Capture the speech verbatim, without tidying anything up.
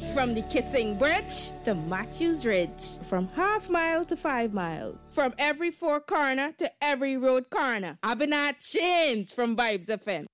From the Kissing Bridge to Matthews Ridge. From half mile to five miles. From every four corner to every road corner. I've been at change from Vibes F M.